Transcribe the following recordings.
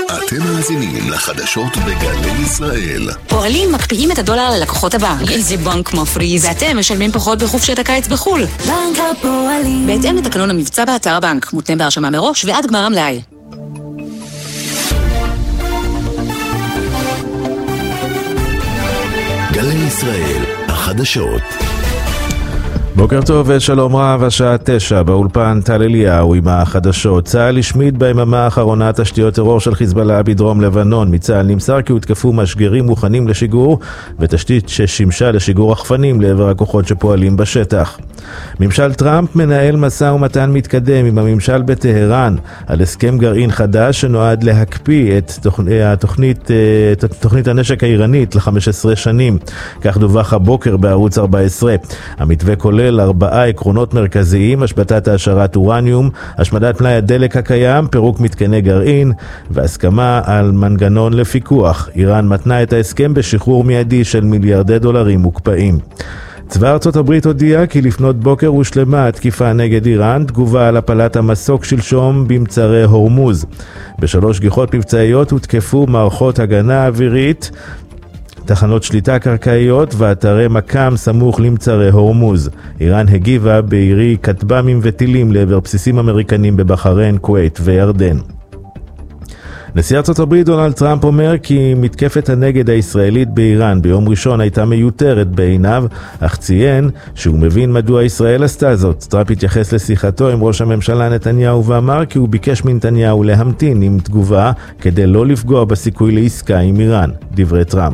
אתם מאזינים לחדשות בגלי ישראל. פועלים מקפיאים את הדולר ללקוחות הבנק. איזה בנק מפריז? ואתם משלמים פחות בחופשת הקיץ בחול. בנק הפועלים. בהתאם לתקנון המבצע באתר הבנק, מותנה בהרשמה מראש ועד גמר המלאי. גלי ישראל, החדשות. בוקר טוב ושלום רב, השעה 9 באולפן טל אליהו עם החדשות. צה"ל השמיד ביממה האחרונה תשתיות טרור של חיזבאללה בדרום לבנון. מצה"ל נמסר כי הותקפו משגרים מוכנים לשיגור ותשתית ששימשה לשיגור רחפנים לעבר הכוחות שפועלים בשטח. ממשל טראמפ מנהל משא ומתן מתקדם עם הממשל בטהרן על הסכם גרעין חדש שנועד להקפיא את תוכנית הנשק האיראנית ל-15 שנים. כך דווח הבוקר בערוץ 14. המתווה כולל 4 עקרונות מרכזיים: השבתת העשרת אורניום, השמדת מלאי הדלק הקיים, פירוק מתקני גרעין והסכמה על מנגנון לפיקוח. איראן מתנה את ההסכם בשחרור מיידי של מיליארדי דולרים מוקפאים. צבא ארצות הברית הודיע כי לפנות בוקר הושלמה התקיפה נגד איראן, תגובה על הפלת המסוק שלשום במצרי הורמוז. ב3 גיחות מבצעיות הותקפו מערכות הגנה אווירית, תחנות שליטה קרקעיות ואתרי מקם סמוך למצרי הורמוז. איראן הגיבה בירי כטב"מים וטילים לעבר בסיסים אמריקנים בבחריין, כווית וירדן. נשיא ארצות הברית דונלד טראמפ אומר כי מתקפת הנגד הישראלית באיראן ביום ראשון הייתה מיותרת בעיניו, אך ציין שהוא מבין מדוע ישראל עשתה זאת. טראמפ התייחס לשיחתו עם ראש הממשלה נתניהו ואמר כי הוא ביקש מנתניהו להמתין עם תגובה כדי לא לפגוע בסיכוי לעסקה עם איראן. דברי טראמפ.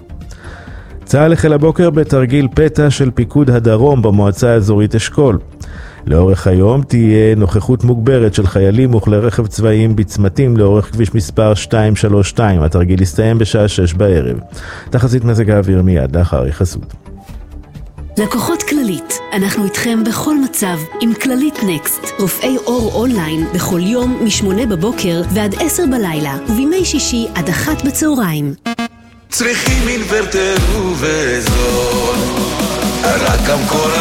צה"ל החל הבוקר בתרגיל פתע של פיקוד הדרום במועצה האזורית אשכול. לאורך היום תהיה נוכחות מוגברת של חיילים וכלי רכב צבאיים בצמתים לאורך כביש מספר 232. התרגיל יסתיים בשעה 6 בערב. תחזית מזג האוויר מיד לאחר החסות. לקוחות כללית, אנחנו איתכם בכל מצב עם כללית נקסט. רופאי אור אונליין בכל יום מ-8 בבוקר ועד 10 בלילה, ובימי שישי עד 1 בצהריים. צריכים אינוורטר ובזול, רק המקור.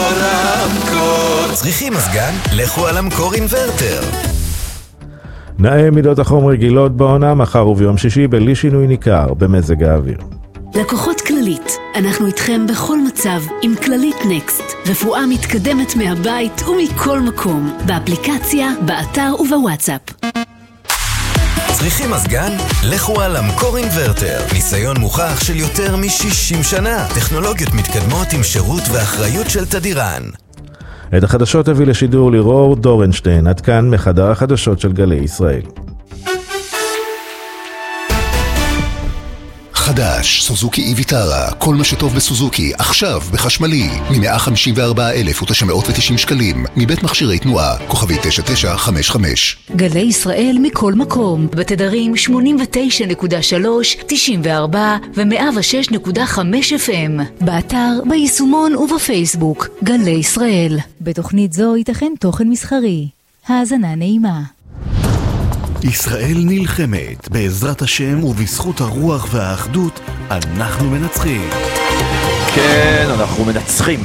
צריכים מזגן? לכו על המקור אינוורטר. נאה מידות החום רגילות בעונה, מחר וביום שישי בלי שינוי ניכר במזג האוויר. לקוחות כללית, אנחנו איתכם בכל מצב עם כללית נקסט. רפואה מתקדמת מהבית ומכל מקום, באפליקציה, באתר ובוואטסאפ. צריכים מזגן? לכו על המקור אינוורטר. ניסיון מוכח של יותר מ-60 שנה. טכנולוגיות מתקדמות עם שירות ואחריות של תדירן. את החדשות הביא לשידור לירור דורנשטיין. עד כאן מחדר החדשות של גלי ישראל. חדש, סוזוקי איביטרה, כל מה שטוב בסוזוקי, עכשיו בחשמלי, מ-154,990 שקלים, מבית מכשירי תנועה, כוכבי 9955. גלי ישראל מכל מקום, בתדרים 89.3, 94 ו-106.5 FM, באתר, ביישומון ובפייסבוק, גלי ישראל. בתוכנית זו ייתכן תוכן מסחרי. האזנה נעימה. ישראל נלחמת, בעזרת השם ובזכות הרוח והאחדות, אנחנו מנצחים. כן, אנחנו מנצחים.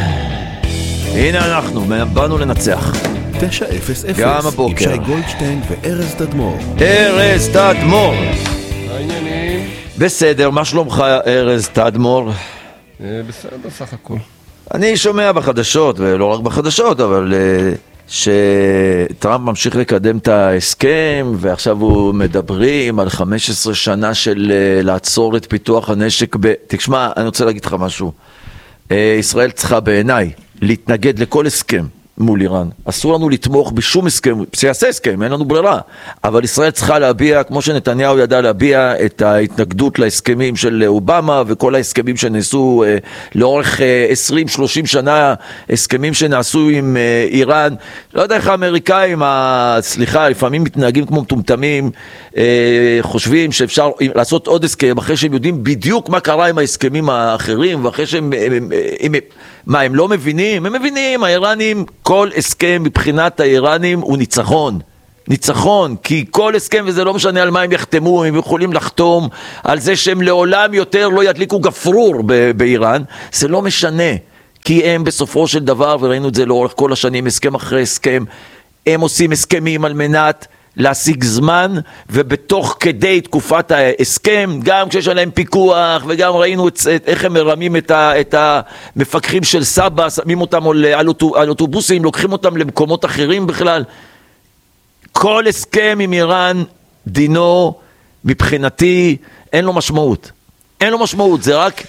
הנה אנחנו, באנו לנצח. 9:00, גם הבוקר. עם שי גולדשטיין וארז תדמור. ארז תדמור. העניינים? בסדר, מה שלומך ארז תדמור? בסדר, בסך הכל. אני שומע בחדשות, ולא רק בחדשות, אבל שטראמפ ממשיך לקדם את ההסכם, ועכשיו הוא מדברים על 15 שנה של לעצור את פיתוח הנשק. תשמע, אני רוצה להגיד לך משהו. ישראל צריכה בעיניי להתנגד לכל הסכם מול איראן. אסור לנו לתמוך בשום הסכם, שיעשה הסכם, אין לנו ברירה. אבל ישראל צריכה להביע, כמו שנתניהו ידע להביע, את ההתנגדות להסכמים של אובמה, וכל ההסכמים שנעשו לאורך 20-30 שנה, הסכמים שנעשו עם איראן. לא יודע איך האמריקאים, סליחה, לפעמים מתנהגים כמו מטומטמים, חושבים שאפשר לעשות עוד הסכם, אחרי שהם יודעים בדיוק מה קרה עם ההסכמים האחרים, ואחרי שהם, מה, הם לא מבינים? הם מבינים, האיראנים, כל הסכם מבחינת האיראנים הוא ניצחון. ניצחון, כי כל הסכם, וזה לא משנה על מה הם יחתמו, הם יכולים לחתום על זה שהם לעולם יותר לא ידליקו גפרור באיראן, זה לא משנה, כי הם בסופו של דבר, וראינו את זה לאורך כל השנים, הסכם אחרי הסכם, הם עושים הסכמים על מנת להשיג זמן, ובתוך כדי תקופת ההסכם, גם כשיש עליהם פיקוח, וגם ראינו איך הם מרמים את המפקחים של סבא, שמים אותם על אוטובוסים, לוקחים אותם למקומות אחרים בכלל. כל הסכם עם איראן, דינו, מבחינתי, אין לו משמעות. אין לו משמעות, זה רק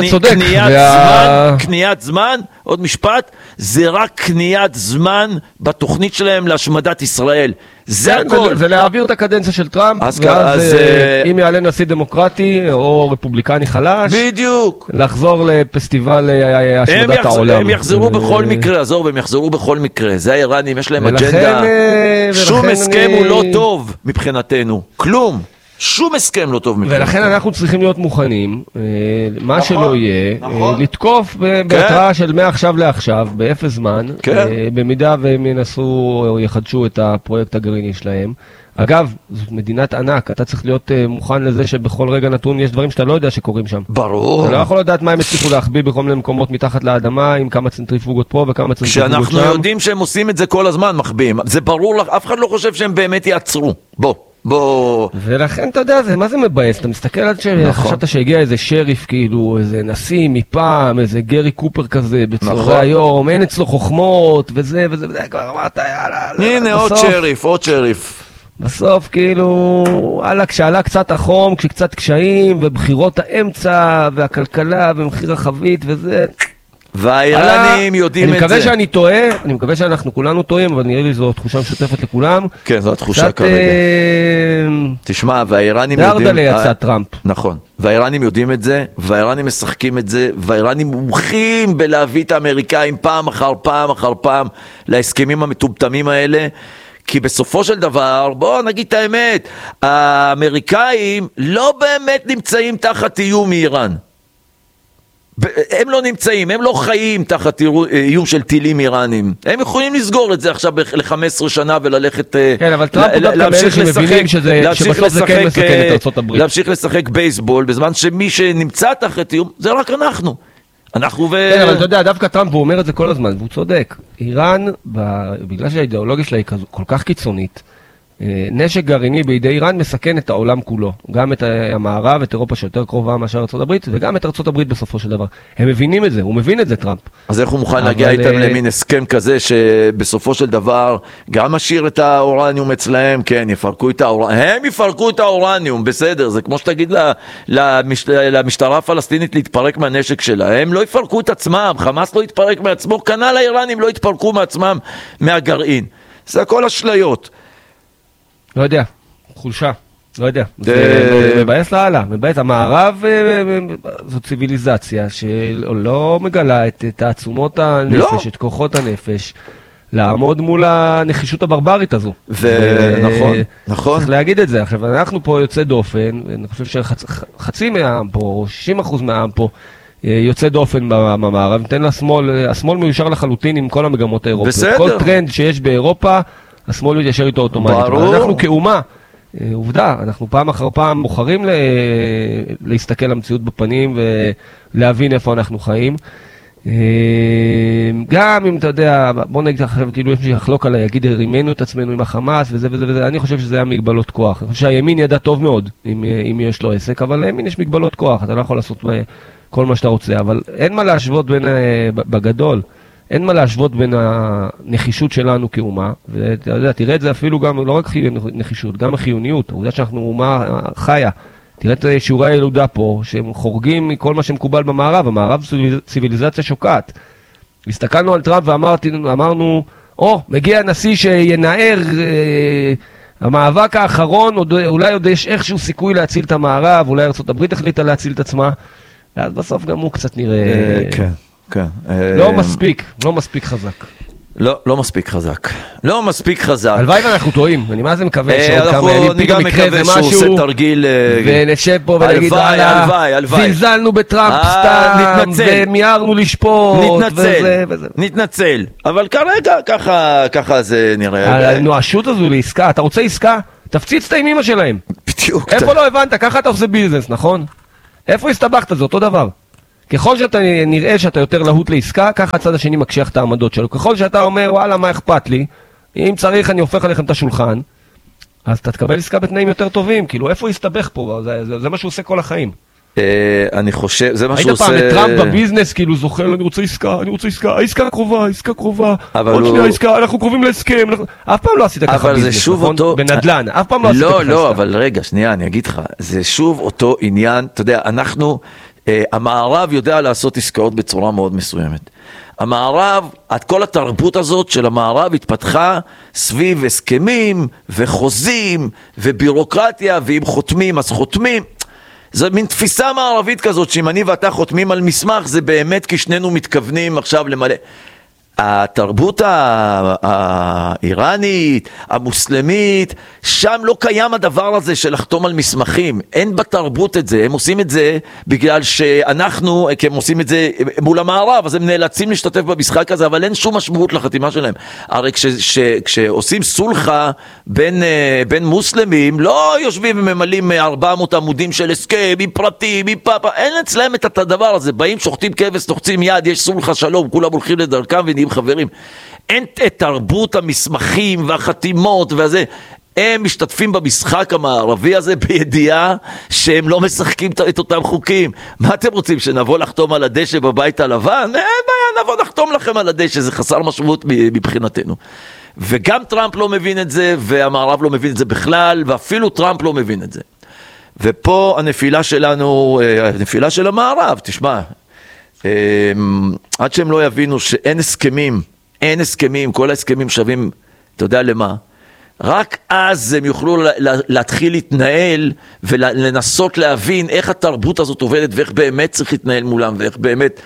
קניית זמן, עוד משפט, זה רק קניית זמן בתוכנית שלהם להשמדת ישראל. זה הכל. זה להעביר את הקדנציה של טראמפ, ואז אם יעלה נשיא דמוקרטי או רפובליקני חלש, בדיוק. לחזור לפסטיבל השמדת העולם. הם יחזרו בכל מקרה, הם יחזרו בכל מקרה. זה האיראנים, יש להם אג'נדה. שום הסכם הוא לא טוב מבחינתנו. כלום. שום הסכם לא טוב מבחינתנו. ולכן אנחנו צריכים להיות מוכנים, מה שלא יהיה, לתקוף בהתראה של מעכשיו לעכשיו, באפס זמן, במידה והם ינסו או יחדשו את הפרויקט הגרעיני שלהם. אגב, זאת מדינת ענק, אתה צריך להיות מוכן לזה שבכל רגע נתון יש דברים שאתה לא יודע שקורים שם. ברור. אתה לא יכול לדעת מה הם הצליחו להחביא בכל מיני מקומות מתחת לאדמה, עם כמה צנטריפוגות פה וכמה צנטריפוגות שם. כשאנחנו יודעים שהם עושים את זה כל הזמן מחביאים. זה ברור לך, אף אחד לא חושב שהם באמת יעצרו. בוא. ולכן אתה יודע, מה זה מבאס? אתה מסתכל על חשבת שהגיע איזה שריף כאילו, איזה נשיא מפעם, איזה גרי קופר כזה בצהרי היום, אין אצלו חוכמות וזה, כבר אמרת, יאללה. הנה עוד שריף. בסוף כאילו, כשעלה קצת החום, כשקצת קשיים, ובחירות האמצע, והכלכלה, ומחיר החבית וזה. והאיראנים יודעים את זה. אני מקווה שאני טועה, אני מקווה שאנחנו כולנו טועים, אבל נראה לי זו תחושה משותפת לכולם. כן, זו התחושה כרגע. תשמע, והאיראנים יודעים... דרדלה יצא טראמפ. נכון. והאיראנים יודעים את זה, והאיראנים משחקים את זה, והאיראנים מומחים בלהביא את האמריקאים פעם אחר פעם להסכמים המטומטמים האלה, כי בסופו של דבר, בואו נגיד את האמת, האמריקאים לא באמת נמצאים תחת איום מאיראן. הם לא נמצאים, הם לא חיים תחת איום של טילים איראנים. הם יכולים לסגור את זה עכשיו ל-15 שנה וללכת... כן, אבל טראמפ הוא דווקא מאלה שמבינים שבסוף זה כן מסכן את ארצות הברית. להמשיך לשחק בייסבול, בזמן שמי שנמצא תחת איום, זה רק אנחנו. כן, אבל אתה יודע, דווקא טראמפ הוא אומר את זה כל הזמן, והוא צודק. איראן, בגלל שהאידיאולוגיה שלה היא כל כך קיצונית, נשק גרעיני בידי איראן מסכן את העולם כולו, גם את המערב, את אירופה שיותר קרובה מאשר ארצות הברית, וגם את ארצות הברית בסופו של דבר. הם מבינים את זה, הוא מבין את זה טראמפ. אז איך הוא מוכן להגיע איתם למין הסכם כזה שבסופו של דבר גם משאיר את האורניום אצלהם, כן, יפרקו את האורניום, הם יפרקו את האורניום, בסדר, זה כמו שתגיד למשטרה הפלסטינית להתפרק מהנשק שלה, הם לא יפרקו את עצמם, חמאס לא יתפרק מעצמו, כנ"ל האיראנים לא יתפרקו מעצמם מהגרעין. זה הכל אשליות. לא יודע, חולשה, לא יודע. זה מבאס להלאה, מבאס. המערב זו ציוויליזציה שלא מגלה את תעצומות הנפש, את כוחות הנפש, לעמוד מול הנחישות הברברית הזו. נכון. צריך להגיד את זה. עכשיו, אנחנו פה יוצא דופן, ואני חושב שחצי מהעם פה, 60% מהעם פה, יוצא דופן במערב. ניתן השמאל מיושר לחלוטין עם כל המגמות האירופיות. בסדר. כל טרנד שיש באירופה, השמאל מתיישר איתו אוטומטית. ברור. אנחנו כאומה, עובדה, אנחנו פעם אחר פעם בוחרים להסתכל למציאות בפנים ולהבין איפה אנחנו חיים. גם אם אתה יודע, בוא נגיד עכשיו, כאילו יש מי שיחלוק עליי, יגיד, רימנו את עצמנו עם החמאס וזה וזה וזה, אני חושב שזה היה מגבלות כוח. אני חושב שהימין ידע טוב מאוד אם יש לו עסק, אבל לימין יש מגבלות כוח, אתה לא יכול לעשות כל מה שאתה רוצה, אבל אין מה להשוות בגדול. אין מה להשוות בין הנחישות שלנו כאומה, ואתה יודע, תראה את זה אפילו גם, לא רק נחישות, גם החיוניות, העובדה שאנחנו אומה חיה, תראה את שיעורי הילודה פה, שהם חורגים מכל מה שמקובל במערב, המערב ציוויליזציה שוקעת. הסתכלנו על טראמפ ואמרנו, מגיע נשיא שינער, המאבק האחרון, אולי עוד יש איכשהו סיכוי להציל את המערב, אולי ארצות הברית החליטה להציל את עצמה, ואז בסוף גם הוא קצת נראה... כן. לא מספיק חזק. לא מספיק חזק. הלוואי ואנחנו טועים, אני מה זה מקווה שעוד כמה ימים פתאום יקרה זה משהו, ונשב פה ונגיד זלזלנו בטראמפ סתם, ומיהרנו לשפוט, נתנצל, אבל כרגע ככה זה נראה. הנואשות הזו לעסקה, אתה רוצה עסקה? תפציץ את האימא שלהם. בדיוק. איפה לא הבנת? ככה אתה עושה ביזנס, נכון? איפה הסתבכת? זה אותו דבר. ככל שאתה נראה שאתה יותר להוט לעסקה, ככה הצד השני מקשיח את העמדות שלו. ככל שאתה אומר, וואלה, מה אכפת לי? אם צריך אני הופך עליכם את השולחן, אז אתה תקבל עסקה בתנאים יותר טובים, כאילו איפה הוא יסתבך פה, זה מה שהוא עושה כל החיים. אני חושב, זה מה שהוא עושה... היית פעם לטראמפ בביזנס, כאילו זוכר, אני רוצה עסקה, העסקה קרובה, עוד שנייה עסקה, אנחנו קרובים להסכם, אף פעם לא עשית ככה ביזנס, נכון? בנדלן, אף פעם לא עשית ככה. לא, אבל רגע, שנייה, אני אגיד לך, זה שוב אותו עניין, אתה יודע, אנחנו, המערב יודע לעשות עסקאות בצורה מאוד מסוימת. המערב, כל התרבות הזאת של המערב התפתחה סביב הסכמים וחוזים ובירוקרטיה, ואם חותמים אז חותמים. זו מין תפיסה מערבית כזאת, שאם אני ואתה חותמים על מסמך, זה באמת כי שנינו מתכוונים עכשיו למלא. התרבות האיראנית, המוסלמית, שם לא קיים הדבר הזה של לחתום על מסמכים. אין בתרבות את זה, הם עושים את זה בגלל שאנחנו, כי הם עושים את זה מול המערב, אז הם נאלצים להשתתף במשחק הזה, אבל אין שום משמעות לחתימה שלהם. הרי כשעושים סולחה בין מוסלמים, לא יושבים וממלאים 400 עמודים של הסכם, מפרטים, מפאפה, אין אצלם את הדבר הזה. באים, שוחטים כבש, לוחצים יד, יש סולחה שלום, כולם הולכים לדרכם ונהיים חברים. אין את תרבות המסמכים והחתימות והזה. הם משתתפים במשחק המערבי הזה בידיעה שהם לא משחקים את אותם חוקים. מה אתם רוצים, שנבוא לחתום על הדשא בבית הלבן? אין בעיה, נבוא לחתום לכם על הדשא, זה חסר משמעות מבחינתנו. וגם טראמפ לא מבין את זה, והמערב לא מבין את זה בכלל, ואפילו טראמפ לא מבין את זה. ופה הנפילה שלנו, הנפילה של המערב, תשמע, עד שהם לא יבינו שאין הסכמים, אין הסכמים, כל ההסכמים שווים, אתה יודע למה? רק אז הם יוכלו להתחיל להתנהל ולנסות להבין איך התרבות הזאת עובדת ואיך באמת צריך להתנהל מולם ואיך באמת,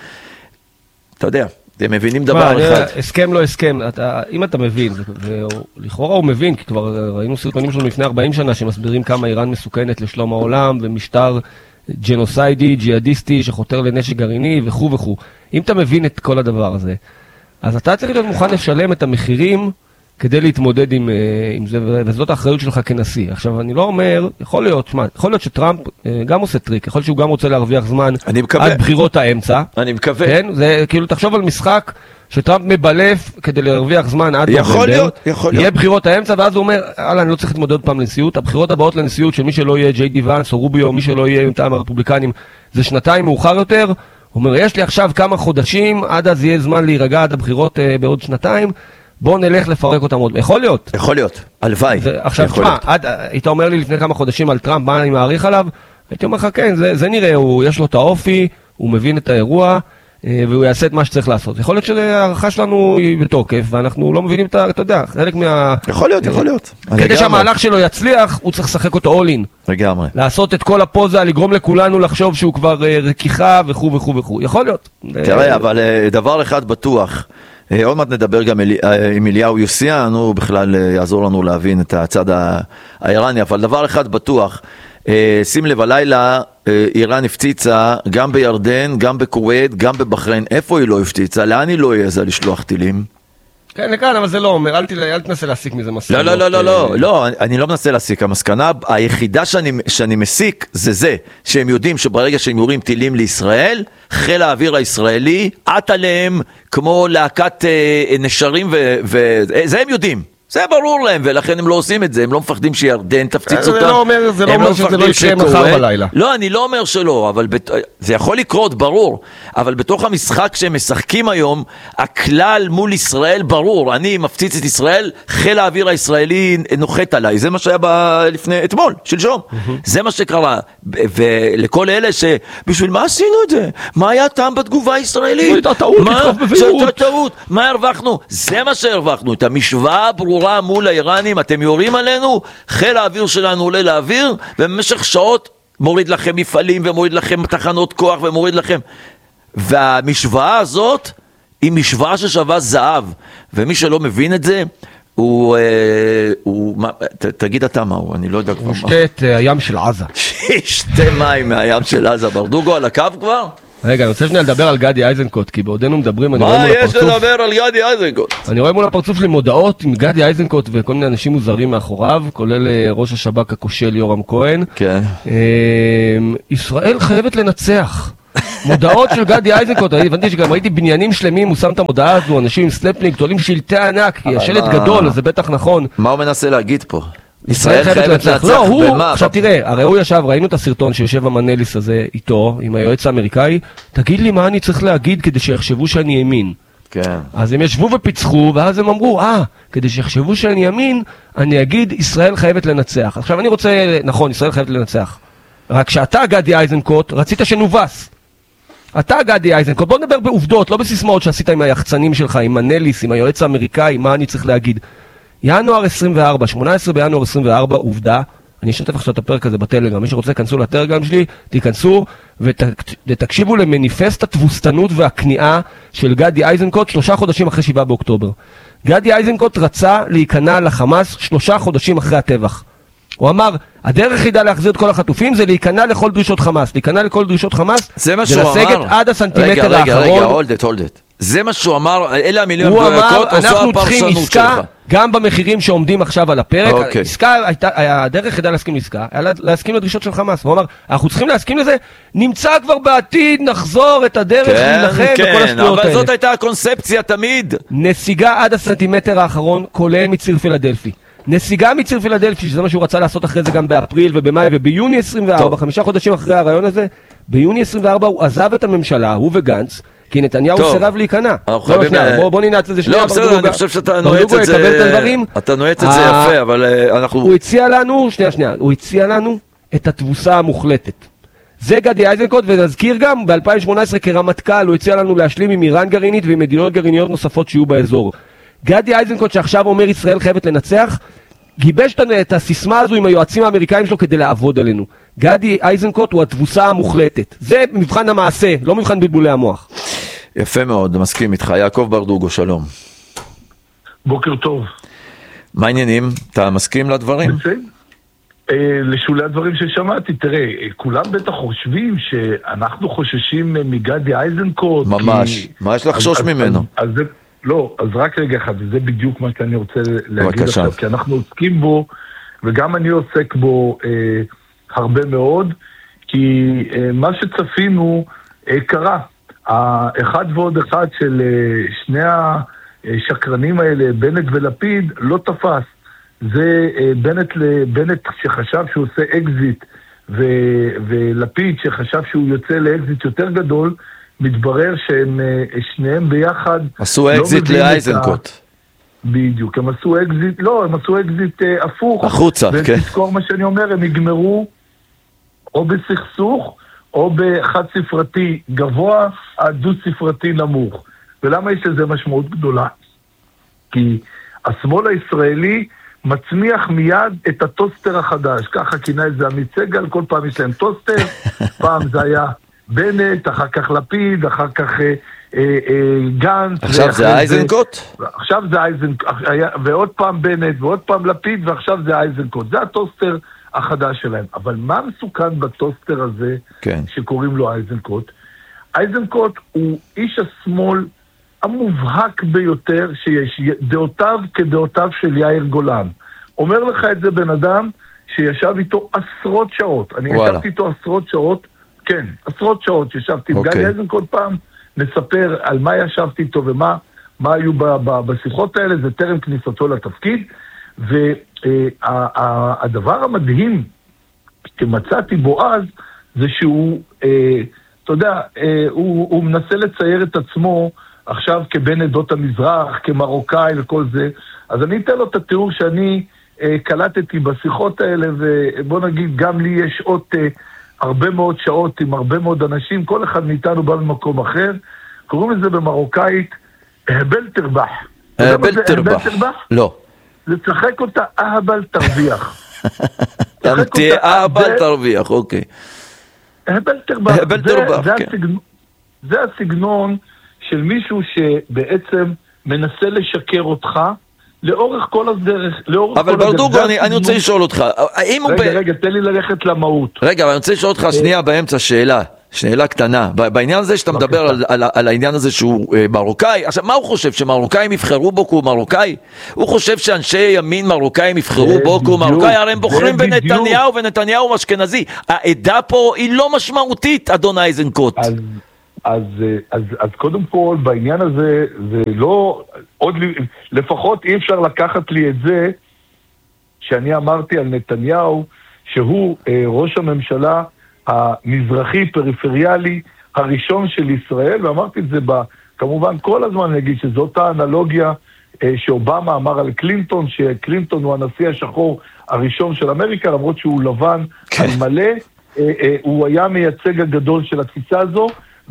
אתה יודע, הם מבינים דבר אחד. הסכם לא הסכם, אם אתה מבין, ולכאורה הוא מבין, כי כבר ראינו סרטונים שלנו לפני 40 שנה שמסבירים כמה איראן מסוכנת לשלום העולם ומשטר ג'נוסיידי, ג'יהאדיסטי, שחותר לנשק גרעיני וכו' וכו'. אם אתה מבין את כל הדבר הזה, אז אתה צריך להיות מוכן לשלם את המחירים כדי להתמודד עם זה, וזאת האחריות שלך כנשיא. עכשיו, אני לא אומר, יכול להיות שטראמפ גם עושה טריק, יכול להיות שהוא גם רוצה להרוויח זמן עד בחירות האמצע. אני מקווה. כן? זה כאילו, תחשוב על משחק שטראמפ מבלף כדי להרוויח זמן עד נובמבר. יכול להיות. יהיה בחירות האמצע, ואז הוא אומר, אני לא צריך להתמודד פעם לנשיאות. הבחירות הבאות לנשיאות של מי שלא יהיה ג'יי די ואנס או רוביו, מי שלא יהיה מטעם הרפובליקנים, זה שנתיים מאוחר יותר. הוא אומר, יש לי עכשיו כמה חודשים, עד אז יהיה זמן להירגע עד הבחירות בעוד שנתיים. בואו נלך לפרק אותם עוד. יכול להיות. יכול להיות. הלוואי. עכשיו, תשמע, היית אומר לי לפני כמה חודשים על טראמפ, מה אני מעריך עליו? הייתי אומר לך, כן, זה נראה, יש לו את האופי, הוא מבין את האירוע, והוא יעשה את מה שצריך לעשות. יכול להיות שהערכה שלנו היא בתוקף, ואנחנו לא מבינים אתה יודע, חלק מה... יכול להיות. כדי שהמהלך שלו יצליח, הוא צריך לשחק אותו all in. לגמרי. לעשות את כל הפוזה, לגרום לכולנו לחשוב שהוא כבר רכיחה וכו'. יכול להיות. תראה, אבל דבר אחד בטוח, עוד מעט נדבר גם עם אליהו יוסיאן, הוא בכלל יעזור לנו להבין את הצד האיראני, אבל דבר אחד בטוח, שים לב, הלילה איראן הפציצה גם בירדן, גם בכווית, גם בבחריין. איפה היא לא הפציצה? לאן היא לא העזה לשלוח טילים? כן, לכאן, אבל זה לא אומר, אל תנסה להסיק מזה מסקנות. לא, אני לא מנסה להסיק. המסקנה היחידה שאני מסיק זה שהם יודעים שברגע שהם יורים טילים לישראל, חיל האוויר הישראלי עט עליהם כמו להקת נשרים, וזה הם יודעים. זה ברור להם, ולכן הם לא עושים את זה, הם לא מפחדים שירדן תפציץ אותם. זה לא אומר שזה לא יקרה מחר בלילה. לא, אני לא אומר שלא, אבל זה יכול לקרות, ברור. אבל בתוך המשחק שהם משחקים היום, הכלל מול ישראל ברור. אני מפציץ את ישראל, חיל האוויר הישראלי נוחת עליי. זה מה שהיה אתמול, שלשום. זה מה שקרה. ולכל אלה שבשביל מה עשינו את זה? מה היה טעם בתגובה הישראלית? טעות. מה הרווחנו? זה מה שהרווחנו. את המשוואה ברורה מול האיראנים, אתם יורים עלינו, חיל האוויר שלנו עולה לאוויר, ובמשך שעות מוריד לכם מפעלים, ומוריד לכם תחנות כוח, ומוריד לכם. והמשוואה הזאת, היא משוואה ששווה זהב, ומי שלא מבין את זה, תגיד אתה מה הוא, אני לא יודע כבר מה. הוא שתה את הים של עזה. שתה מים מהים של עזה. ברדוגו על הקו כבר? רגע, אני רוצה שניה לדבר על גדי איזנקוט, כי בעודנו מדברים, אני רואה מול הפרצוף... מה יש לדבר על גדי איזנקוט? אני רואה מול הפרצוף שלי מודעות עם גדי איזנקוט וכל מיני אנשים מוזרים מאחוריו, כולל ראש השב"כ הכושל יורם כהן. כן. ישראל חייבת לנצח. מודעות של גדי איזנקוט, אני הבנתי שגם ראיתי בניינים שלמים, הוא שם את המודעה הזו, אנשים עם סלפלינג, תולים שלטי ענק, כי השלט גדול, אז זה בטח נכון. מה הוא מנסה להגיד פה? ישראל חייבת לנצח. לא, הוא, במה? עכשיו תראה, הרי הוא ישב, ראינו את הסרטון שיושב המנליס הזה איתו, עם היועץ האמריקאי, תגיד לי מה אני צריך להגיד כדי שיחשבו שאני ימין. כן. אז הם ישבו ופיצחו, ואז הם אמרו, כדי שיחשבו שאני ימין, אני אגיד, ישראל חייבת לנצח. עכשיו אני רוצה, נכון, ישראל חייבת לנצח. רק שאתה, גדי איזנקוט, רצית שנובס. אתה, גדי איזנקוט, בוא נדבר בעובדות, לא בסיסמאות שעשית עם היחצנים שלך, עם מנליס, עם היועץ האמריקאי, מה אני צריך להגיד. ינואר 24, 18 בינואר 24, עובדה, אני אשתף עכשיו את הפרק הזה בטלגרם, מי שרוצה כנסו לטלגרם שלי, תיכנסו ותקשיבו למניפסט התבוסתנות והכניעה של גדי איזנקוט 3 חודשים אחרי 7 באוקטובר. גדי איזנקוט רצה להיכנע לחמאס 3 חודשים אחרי הטבח. הוא אמר, הדרך היחידה להחזיר את כל החטופים זה להיכנע לכל דרישות חמאס. להיכנע לכל דרישות חמאס, זה מה שהוא אמר. לסגת עד הסנטימטר האחרון. רגע, hold it. זה מה שהוא אמר, אלה המילים הוא אמר, המדויקות, אנחנו צריכים עסקה גם במחירים שעומדים עכשיו על הפרק. עסקה, הדרך היחידה להסכים לעסקה, היה להסכים לדרישות של חמאס. הוא אמר, אנחנו צריכים להסכים לזה, נמצא כבר בעתיד, נחזור את הדרך להילחם בכל השטויות האלה. אבל זאת הייתה הקונספציה תמיד. נסיגה עד הסנטימטר האחרון, כולל מציר פילדלפי. נסיגה מציר פילדלפי, שזה מה שהוא רצה לעשות אחרי זה גם באפריל ובמאי וביוני 24, 5 חודשים אחרי הרעיון הזה, ביוני 24 הוא עזב את הממשלה, הוא וגנץ, כי נתניהו סירב להיכנע. בוא ננעץ את זה שנייה. לא, בסדר, אני חושב שאתה נועץ את זה, אתה נועץ את זה יפה, אבל אנחנו... הוא הציע לנו, שנייה, הוא הציע לנו את התבוסה המוחלטת. זה גדי איזנקוט, ונזכיר גם, ב-2018 כרמטכ"ל, הוא הציע לנו להשלים עם איראן גרעינית ועם מדינות גרעיניות נוספות שיהיו באזור. גדי איזנקוט שעכשיו אומר ישראל חייבת לנצח, גיבש את הסיסמה הזו עם היועצים האמריקאים שלו כדי לעבוד עלינו. גדי איזנקוט הוא התבוסה המוחלטת. זה מבחן המעשה, לא מבחן בלבולי המוח. יפה מאוד, מסכים איתך. יעקב ברדוגו, שלום. בוקר טוב. מה העניינים? אתה מסכים לדברים? לשולי הדברים ששמעתי, תראה, כולם בטח חושבים שאנחנו חוששים מגדי איזנקוט. ממש, מה יש לחשוש ממנו? לא, אז רק רגע אחד, וזה בדיוק מה שאני רוצה להגיד עכשיו, כי אנחנו עוסקים בו, וגם אני עוסק בו הרבה מאוד, כי מה שצפינו קרה. האחד ועוד אחד של שני השקרנים האלה, בנט ולפיד, לא תפס. זה בנט שחשב שהוא עושה אקזיט, ולפיד שחשב שהוא יוצא לאקזיט יותר גדול, מתברר שהם שניהם ביחד עשו אקזיט לאייזנקוט. בדיוק, הם עשו אקזיט הפוך. החוצה, כן. ותזכור מה שאני אומר, הם יגמרו או בסכסוך או בחד ספרתי גבוה עד דו ספרתי נמוך. ולמה יש לזה משמעות גדולה? כי השמאל הישראלי מצמיח מיד את הטוסטר החדש, ככה כינה את זה עמית סגל, כל פעם יש להם טוסטר, פעם זה היה בנט, אחר כך לפיד, אחר כך גנץ. עכשיו זה איזנקוט? עכשיו זה איזנקוט, ועוד פעם בנט, ועוד פעם לפיד, ועכשיו זה איזנקוט. זה הטוסטר החדש שלהם. אבל מה מסוכן בטוסטר הזה, שקוראים לו איזנקוט? איזנקוט הוא איש השמאל המובהק ביותר שיש, דעותיו כדעותיו של יאיר גולן. אומר לך את זה בן אדם שישב איתו עשרות שעות. אני ישבתי איתו עשרות שעות, כן, עשרות שעות שישבתי עם גדי איזנקוט פעם, נספר על מה ישבתי איתו ומה היו בשיחות האלה, זה טרם כניסתו לתפקיד, והדבר המדהים שמצאתי בו אז, זה שהוא, אתה יודע, הוא מנסה לצייר את עצמו עכשיו כבן עדות המזרח, כמרוקאי וכל זה, אז אני אתן לו את התיאור שאני קלטתי בשיחות האלה, ובוא נגיד, גם לי יש עוד הרבה מאוד שעות עם הרבה מאוד אנשים, כל אחד מאיתנו בא במקום אחר, קוראים לזה במרוקאית, אהבל תרבח. אהבל תרבח? לא. לצחק אותה אהבל תרוויח. תהיה אהבל תרוויח, אוקיי. אהבל תרבח. זה הסגנון של מישהו שבעצם מנסה לשקר אותך, לאורך כל הדרך, אבל ברדוגו, אני רוצה לשאול אותך, רגע, תן לי ללכת למהות. רגע, אבל אני רוצה לשאול אותך שנייה באמצע שאלה קטנה, בעניין הזה שאתה מדבר על העניין הזה שהוא מרוקאי, עכשיו מה הוא חושב, שמרוקאים יבחרו בו כי הוא מרוקאי? הוא חושב שאנשי ימין מרוקאים יבחרו בו כי הוא מרוקאי? הרי הם בוחרים בנתניהו ונתניהו אשכנזי, העדה פה היא לא משמעותית, אדון איזנקוט. אז קודם כל, בעניין הזה, זה לא, לפחות אי אפשר לקחת לי את זה, שאני אמרתי על נתניהו, שהוא ראש הממשלה המזרחי פריפריאלי הראשון של ישראל, ואמרתי את זה כמובן כל הזמן נגיד שזאת האנלוגיה שאובמה אמר על קלינטון, שקלינטון הוא הנשיא השחור הראשון של אמריקה, למרות שהוא לבן על מלא, הוא היה מייצג הגדול של התפיסה הזו,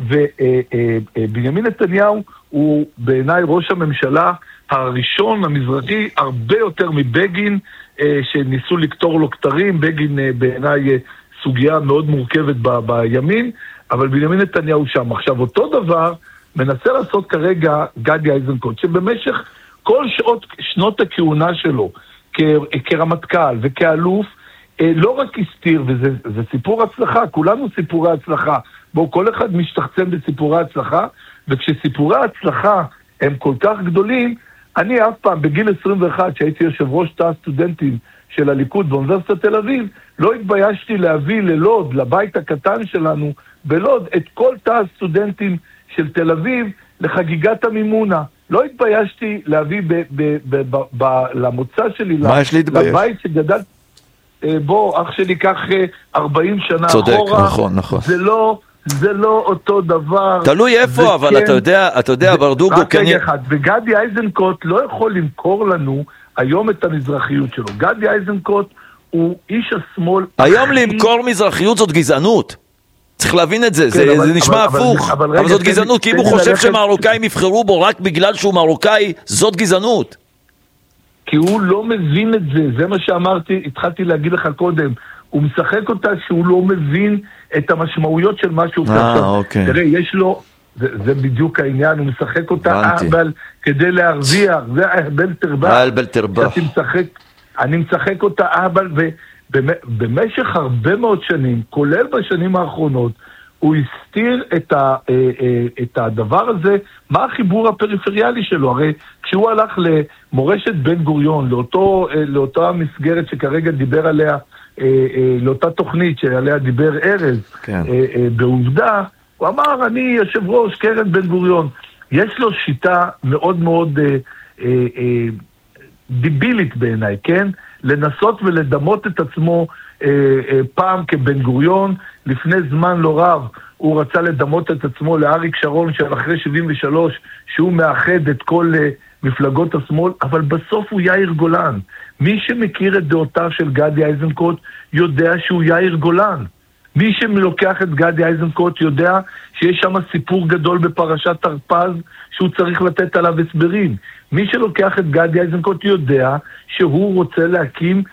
ובנימין נתניהו הוא בעיניי ראש הממשלה הראשון המזרחי, הרבה יותר מבגין, שניסו לקטור לו כתרים, בגין בעיניי סוגיה מאוד מורכבת בימין, אבל בנימין נתניהו שם. עכשיו אותו דבר מנסה לעשות כרגע גדי איזנקוט, שבמשך כל שנות הכהונה שלו כרמטכ"ל וכאלוף, לא רק הסתיר, וזה סיפור הצלחה, כולנו סיפורי הצלחה, בו כל אחד משתחצן בסיפורי הצלחה, וכשסיפורי ההצלחה הם כל כך גדולים, אני אף פעם בגיל 21, שהייתי יושב ראש תא הסטודנטים של הליכוד באוניברסיטת תל אביב, לא התביישתי להביא ללוד, לבית הקטן שלנו בלוד, את כל תא הסטודנטים של תל אביב לחגיגת המימונה. לא התביישתי להביא למוצא שלי, לבית שגדל, בוא, אח שלי כך 40 שנה צודק, אחורה. נכון, נכון. זה לא אותו דבר. תלוי איפה, אבל כן, אתה יודע, ברדוגו, רק רגע אחד, וגדי איזנקוט לא יכול למכור לנו היום את המזרחיות שלו. גדי איזנקוט הוא איש השמאל. היום למכור מזרחיות זאת גזענות. צריך להבין את זה, כן, זה נשמע הפוך, אבל זאת גזענות, כי אם הוא חושב שמרוקאים יבחרו בו רק בגלל שהוא מרוקאי, זאת גזענות. כי הוא לא מבין את זה, זה מה שאמרתי, התחלתי להגיד לך קודם, הוא משחק אותה שהוא לא מבין את המשמעויות של מה שהוא חושב. אוקיי. תראה, יש לו, זה בדיוק העניין, הוא משחק אותה אהבל כדי להרוויח, זה אהבל תרבח. אני משחק אותה אהבל, ובמשך הרבה מאוד שנים, כולל בשנים האחרונות, הוא הסתיר את הדבר הזה, מה החיבור הפריפריאלי שלו. הרי כשהוא הלך למורשת בן גוריון, לאותה מסגרת שכרגע דיבר עליה, לאותה תוכנית שעליה דיבר ארז, כן. בעובדה, הוא אמר, אני יושב ראש קרן בן גוריון. יש לו שיטה מאוד מאוד דיבילית בעיניי, כן? לנסות ולדמות את עצמו פעם כבן גוריון, לפני זמן לא רב הוא רצה לדמות את עצמו לאריק שרון של אחרי 73, שהוא מאחד את כל מפלגות השמאל, אבל בסוף הוא יאיר גולן. מי שמכיר את דעותיו של גדי איזנקוט יודע שהוא יאיר גולן. מי שמלוקח את גדי איזנקוט יודע שיש שם סיפור גדול בפרשת תרפ"ז שהוא צריך לתת עליו הסברים. מי שלוקח את גדי איזנקוט יודע שהוא רוצה להקים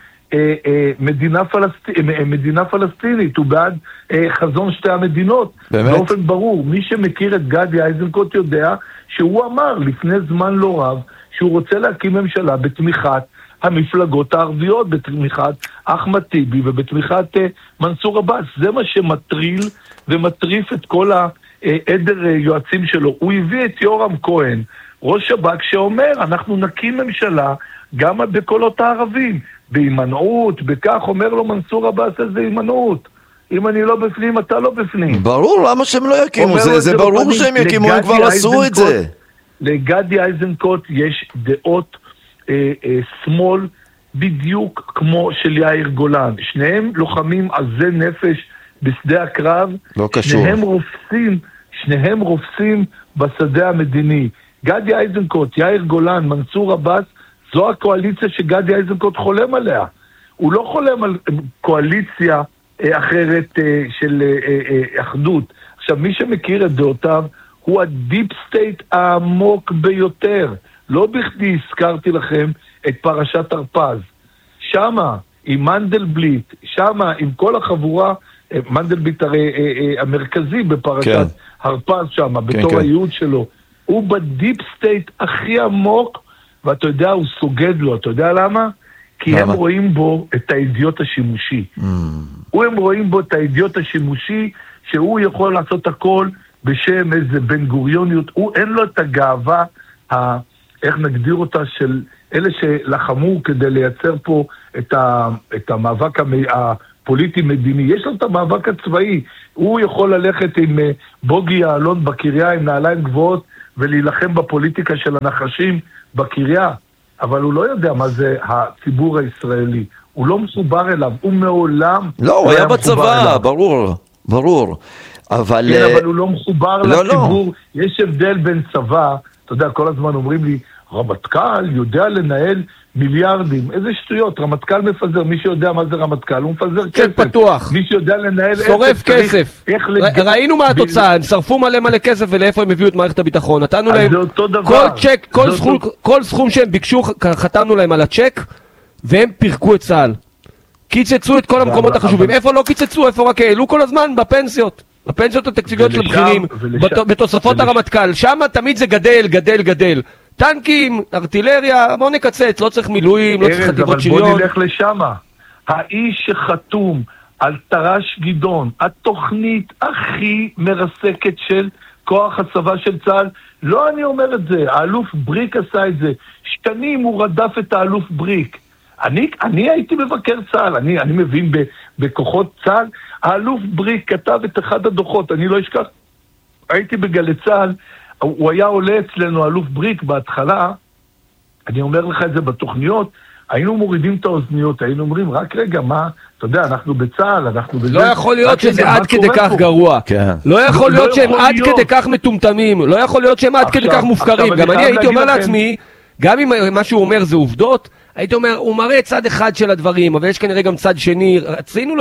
מדינה פלסטינית, הוא בעד חזון שתי המדינות. באמת? באופן ברור, מי שמכיר את גדי איזנקוט יודע שהוא אמר לפני זמן לא רב שהוא רוצה להקים ממשלה בתמיכת המפלגות הערביות, בתמיכת אחמד טיבי ובתמיכת מנסור עבאס. זה מה שמטריל ומטריף את כל העדר יועצים שלו. הוא הביא את יורם כהן, ראש שב"כ, שאומר אנחנו נקים ממשלה גם בקולות הערבים, בהימנעות, בכך אומר לו מנסור עבאס איזה הימנעות. אם אני לא בפנים, אתה לא בפנים. ברור, למה שהם לא יקימו? זה ברור שהם יקימו, הם כבר עשו את זה. לגדי איזנקוט יש דעות שמאל בדיוק כמו של יאיר גולן. שניהם לוחמים עזי נפש בשדה הקרב. לא קשור. שניהם רופסים בשדה המדיני. גדי איזנקוט, יאיר גולן, מנסור עבאס, זו הקואליציה שגדי איזנקוט חולם עליה. הוא לא חולם על קואליציה אחרת של אחדות. עכשיו, מי שמכיר את דעותיו הוא הדיפ סטייט העמוק ביותר. לא בכדי הזכרתי לכם את פרשת תרפ"ז. שמה, עם מנדלבליט, שמה, עם כל החבורה, מנדלבליט הרי המרכזי בפרשת הרפ"ז שמה, בתור הייעוד שלו. הוא בדיפ סטייט הכי עמוק, ואתה יודע, הוא סוגד לו. אתה יודע למה? כי הם רואים בו את האידיוט השימושי. הם רואים בו את האידיוט השימושי, שהוא יכול לעשות הכל בשם איזה בן גוריוניות. אין לו את הגאווה, איך נגדיר אותה, של אלה שלחמו כדי לייצר פה את המאבק הפוליטי-מדיני. יש לו את המאבק הצבאי. הוא יכול ללכת עם בוגי יעלון בקריה, עם נעליים גבוהות, ולהילחם בפוליטיקה של הנחשים בקריה. אבל הוא לא יודע מה זה הציבור הישראלי. הוא לא מחובר אליו, הוא מעולם... לא, הוא היה בצבא, ברור. אבל... כן, אבל הוא לא מחובר לציבור. יש הבדל בין צבא, אתה יודע, כל הזמן אומרים לי, רמטכ"ל יודע לנהל מיליארדים. איזה שטויות, רמטכ"ל מפזר, מי שיודע מה זה רמטכ"ל, הוא מפזר כסף. פתוח. מי שיודע לנהל... שורף כסף. ראינו מה התוצאה, הם שרפו מלא כסף ולאיפה הם הביאו את מערכת הביטחון. נתנו להם כל סכום שהם ביקשו, חתמנו להם על הצ'ק, והם פירקו את צה"ל. קיצצו את כל המקומות החשובים. איפה לא קיצצו, איפה רק העלו כל הזמן בפנסיות. בפנסיות התקציביות של הבכירים, בתוספות הרמטכ"ל. שם תמיד זה גדל. טנקים, ארטילריה, בוא נקצץ, לא צריך מילואים, לא צריך חטיבות שריון. אבל בוא נלך לשם. האיש שחתום על תר"ש גדעון, התוכנית הכי מרסקת של כוח הצבא של צה"ל, לא אני אומר את זה, האלוף בריק עשה את זה, שנים הוא רדף את האלוף בריק. אני הייתי מבקר צה"ל, אני מבין בכוחות צה"ל, האלוף בריק כתב את אחד הדוחות, אני לא אשכח, הייתי בגלי צה"ל, הוא היה עולה אצלנו, אלוף בריק, בהתחלה, אני אומר לך את זה בתוכניות, היינו מורידים את האוזניות, היינו אומרים, רק רגע, מה, אתה יודע, אנחנו בצה"ל, אנחנו בזה... לא יכול להיות שזה עד כדי כך גרוע. לא יכול להיות שהם עד כדי כך מטומטמים, לא יכול להיות שהם עד כדי כך מופקרים. גם אני הייתי אומר לעצמי, גם אם מה שהוא אומר זה עובדות, הייתי אומר, הוא מראה צד אחד של הדברים, אבל יש כנראה גם צד שני, רצינו,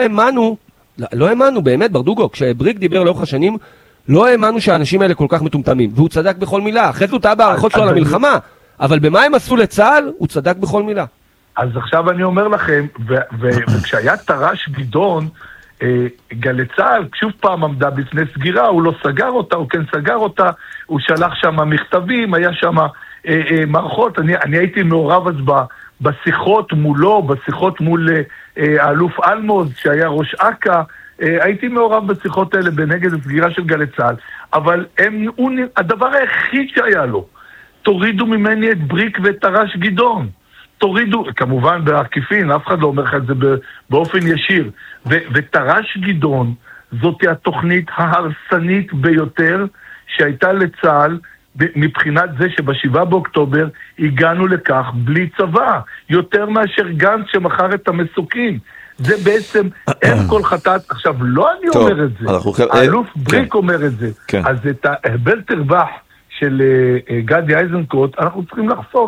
לא האמנו, באמת, ברדוגו, כשבריק דיבר לאורך השנים, לא האמנו שהאנשים האלה כל כך מטומטמים, והוא צדק בכל מילה, אחרי זה הוא טעה בהערכות שלו על המלחמה, אבל במה הם עשו לצה"ל, הוא צדק בכל מילה. אז עכשיו אני אומר לכם, וכשהיה תר"ש גדעון, גלי צה"ל, שוב פעם עמדה בפני סגירה, הוא לא סגר אותה, הוא כן סגר אותה, הוא שלח שם מכתבים, היה שם מערכות, אני הייתי מעורב אז בשיחות מולו, בשיחות מול האלוף אלמוז, שהיה ראש אכ"א, הייתי מעורב בשיחות האלה בנגד הסגירה של גלי צה"ל, אבל הדבר היחיד שהיה לו, תורידו ממני את בריק ואת תר"ש גדעון. תורידו, כמובן בעקיפין, אף אחד לא אומר לך את זה באופן ישיר. ותר"ש גדעון, זאת התוכנית ההרסנית ביותר שהייתה לצה"ל, מבחינת זה שב7 באוקטובר הגענו לכך בלי צבא, יותר מאשר גנץ שמכר את המסוקים. זה בעצם אין כל חטאת. עכשיו, לא אני אומר את זה, האלוף בריק אומר את זה. אז את ההבל תרווח של גדי איזנקוט, אנחנו צריכים לחשוף.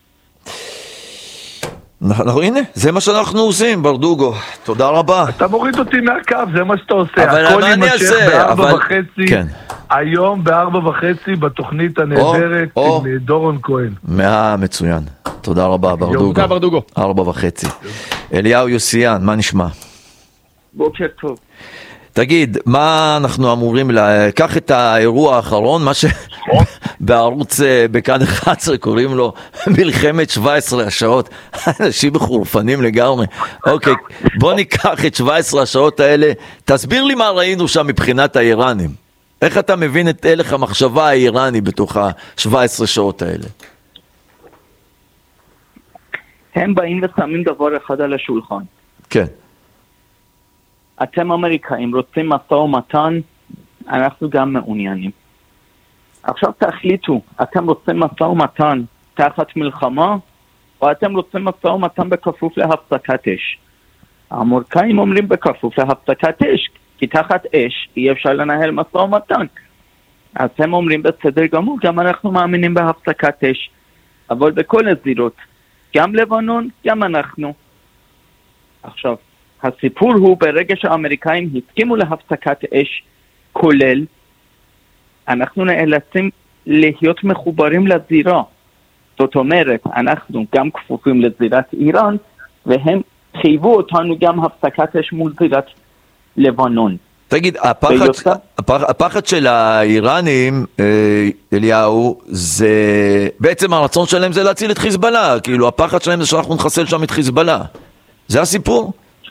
הנה, זה מה שאנחנו עושים, ברדוגו. תודה רבה. אתה מוריד אותי מהקו, זה מה שאתה עושה. אבל הכל מה אני אעשה? ב4:30, היום ב4:30 בתוכנית הנהדרת עם דורון כהן. מצוין. תודה רבה, ברדוגו. תודה, ברדוגו. 4:30. אליהו יוסיאן, מה נשמע? בוקר טוב. תגיד, מה אנחנו אמורים לקח את האירוע האחרון, מה שבערוץ בכאן 11 קוראים לו מלחמת 17 השעות, אנשים מחורפנים לגמרי. אוקיי, בוא ניקח את 17 השעות האלה, תסביר לי מה ראינו שם מבחינת האיראנים. איך אתה מבין את הלך המחשבה האיראני בתוך ה-17 שעות האלה? הם באים ושמים דבר אחד על השולחן. כן. אתם אמריקאים רוצים משא ומתן, אנחנו גם מעוניינים. עכשיו תחליטו, אתם רוצים משא ומתן תחת מלחמה, או אתם רוצים משא ומתן בכפוף להפסקת אש? האמריקאים אומרים בכפוף להפסקת אש, כי תחת אש אי אפשר לנהל משא ומתן. אתם אומרים בסדר גמור, גם אנחנו מאמינים בהפסקת אש, אבל בכל הזירות, גם לבנון, גם אנחנו. עכשיו, הסיפור הוא ברגע שהאמריקאים הסכימו להפסקת אש כולל, אנחנו נאלצים להיות מחוברים לזירה. זאת אומרת, אנחנו גם כפופים לזירת איראן, והם חייבו אותנו גם הפסקת אש מול זירת לבנון. תגיד, הפחד של האיראנים, אליהו, זה בעצם הרצון שלהם זה להציל את חיזבאללה, כאילו הפחד שלהם זה שאנחנו נחסל שם את חיזבאללה. זה הסיפור?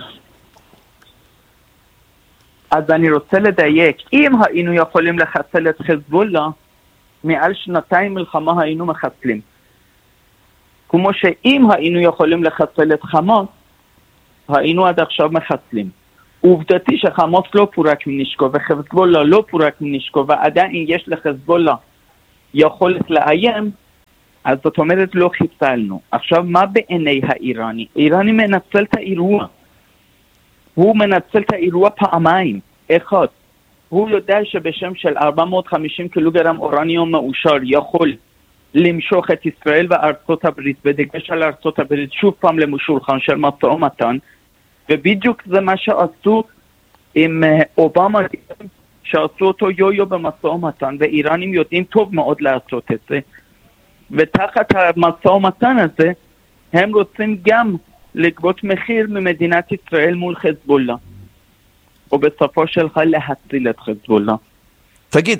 אז אני רוצה לדייק, אם היינו יכולים לחסל את חיזבאללה, מעל 2 מלחמה היינו מחסלים. כמו שאם היינו יכולים לחסל את חמאס, היינו עד עכשיו מחסלים. עובדתי שחמאס לא פורק מנשקו וחיזבאללה לא פורק מנשקו, ועדיין יש לחיזבאללה יכולת לאיים, אז זאת אומרת לא חיסלנו. עכשיו מה בעיני האיראני? איראני מנצל את האירוע. הוא מנצל את האירוע פעמיים. אחד, הוא יודע שבשם של 450 קילוגרם אורניום מאושר יכול למשוך את ישראל וארצות הברית, בדגש על ארצות הברית, שוב פעם לשולחן של משא ומתן, ובדיוק זה מה שעשו עם אובמה, שעשו אותו יו-יו במשא ומתן, ואיראנים יודעים טוב מאוד לעשות את זה. ותחת המשא ומתן הזה, הם רוצים גם לגבות מחיר ממדינת ישראל מול חזבולה. ובסופו שלך להציל את חזבולה. תגיד,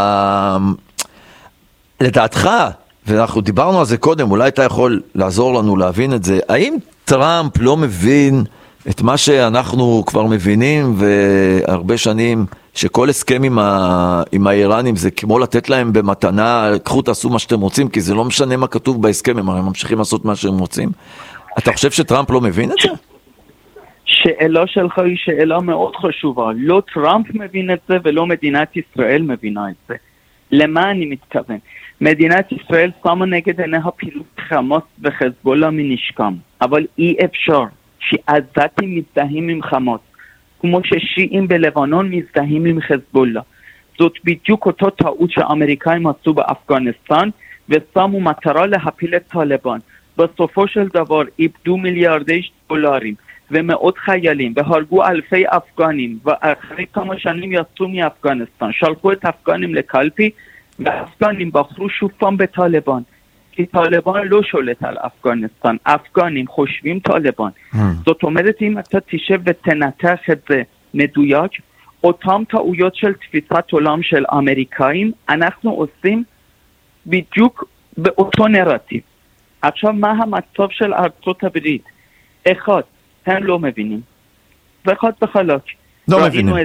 לדעתך, ואנחנו דיברנו על זה קודם, אולי אתה יכול לעזור לנו להבין את זה, האם טראמפ לא מבין את מה שאנחנו כבר מבינים והרבה שנים, שכל הסכם עם האיראנים זה כמו לתת להם במתנה, קחו תעשו מה שאתם רוצים, כי זה לא משנה מה כתוב בהסכם, הם ממשיכים לעשות מה שהם רוצים. אתה חושב שטראמפ לא מבין את זה? שאלה שלך היא שאלה מאוד חשובה. לא טראמפ מבין את זה ולא מדינת ישראל מבינה את זה. למה אני מתכוון? מדינת ישראל שמה נגד עיניה פעילות חמאס וחזבאללה מנשקם. אבל אי אפשר שעזתים מזדהים עם חמאס, כמו ששיעים בלבנון מזדהים עם חזבאללה. זאת בדיוק אותו טעות שהאמריקאים עשו באפגניסטן, ושמו מטרה להפיל את טליבן. בסופו של דבר איבדו מיליארדי דולרים ומאות חיילים והרגו אלפי אפגנים, ואחרי כמה שנים יצאו מאפגניסטן, שלחו את אפגנים לקלפי, ואפגנים בחרו שוב פעם בטליבן, כי טליבן לא שולט על אפגניסטן, אפגנים חושבים טליבן. זאת אומרת, אם אתה תשב ותנתח את זה מדויק, אותם טעויות של תפיסת עולם של אמריקאים, אנחנו עושים בדיוק באותו נרטיב. עכשיו, מה המצב של ארצות הברית? אחד, הם לא מבינים. ואחד בחלק. לא מבינים.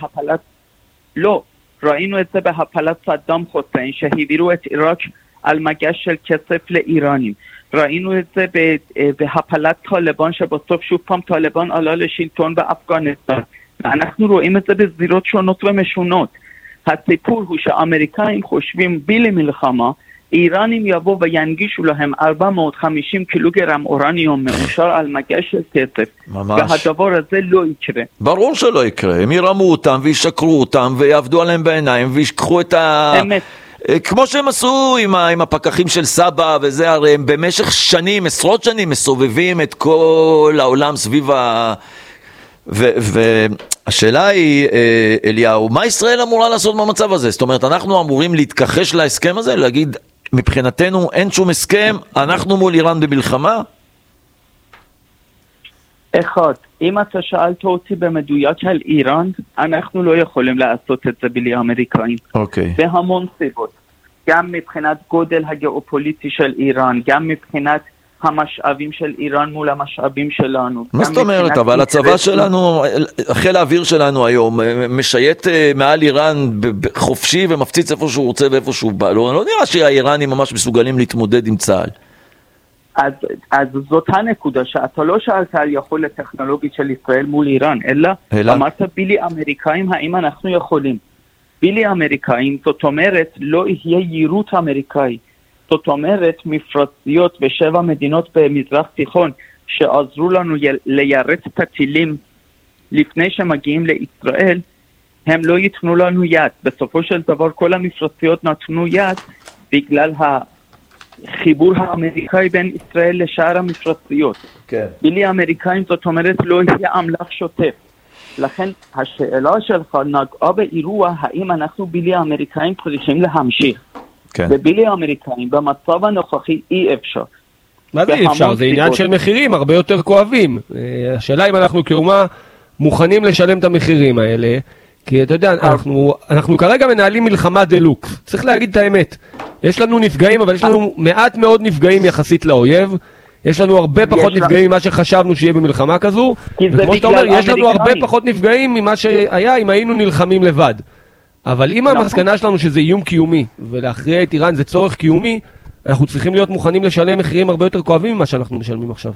ראינו את זה בהפלת סדאם חוסיין, שהעבירו את עיראק על מגש של כסף לאיראנים. ראינו את זה בהפלת טליבן, שבסוף שוב פעם טליבן עלה לשלטון באפגניסטן. ואנחנו רואים את זה בזירות שונות ומשונות. הסיפור הוא שהאמריקאים חושבים בלי מלחמה, איראנים יבוא וינגישו להם 450 קילוגרם אורניום מאושר על מגש של כסף. ממש. והדבר הזה לא יקרה. ברור שלא יקרה. הם ירמו אותם וישקרו אותם ויעבדו עליהם בעיניים וישכחו את אמת. כמו שהם עשו עם הפקחים של סבא וזה, הרי הם במשך שנים, עשרות שנים, מסובבים את כל העולם סביב והשאלה היא, אליהו, מה ישראל אמורה לעשות במצב הזה? זאת אומרת, אנחנו אמורים להתכחש להסכם הזה, להגיד, מבחינתנו אין שום הסכם, אנחנו מול איראן במלחמה? אחד, אם אתה שאלת אותי במדויק על איראן, אנחנו לא יכולים לעשות את זה בלי האמריקאים. אוקיי. בהמון סיבות. גם מבחינת גודל הגיאופוליטי של איראן, גם מבחינת המשאבים של איראן מול המשאבים שלנו. מה זאת אומרת? אבל הצבא שלנו, חיל האוויר שלנו היום, משייט מעל איראן חופשי ומפציץ איפה שהוא רוצה ואיפה שהוא בא. לא נראה שהאיראנים ממש מסוגלים להתמודד עם צה"ל. אז זאת הנקודה, שאתה לא שאלת על יכולת טכנולוגית של ישראל מול איראן, אלא אמרת בילי אמריקאים, האם אנחנו יכולים? בילי אמריקאים, זאת אומרת, לא יהיה יירוט אמריקאי. זאת אומרת, מפרציות ב7 מדינות במזרח תיכון שעזרו לנו ליירט את הטילים לפני שמגיעים לישראל, הם לא ייתנו לנו יד. בסופו של דבר כל המפרציות נתנו יד בגלל החיבור האמריקאי בין ישראל לשאר המפרציות. כן. בילי אמריקאים, זאת אומרת, לא יהיה אמל"ח שוטף. לכן השאלה שלך נגעה באירוע, האם אנחנו בילי אמריקאים צריכים להמשיך. כן. ובילי האמריקאים במצב הנוכחי אי אפשר. מה זה אי אפשר? זה עניין של מחירים הרבה יותר כואבים. השאלה אם אנחנו כאומה מוכנים לשלם את המחירים האלה, כי אתה יודע, אנחנו כרגע מנהלים מלחמה דלוקס. צריך להגיד את האמת. יש לנו נפגעים, אבל יש לנו מעט מאוד נפגעים יחסית לאויב. יש לנו הרבה פחות נפגעים ממה שחשבנו שיהיה במלחמה כזו. וכמו שאתה אומר, יש לנו הרבה פחות נפגעים ממה שהיה אם היינו נלחמים לבד. אבל אם המסקנה שלנו שזה איום קיומי, ולהכריע את איראן זה צורך קיומי, אנחנו צריכים להיות מוכנים לשלם מחירים הרבה יותר כואבים ממה שאנחנו משלמים עכשיו.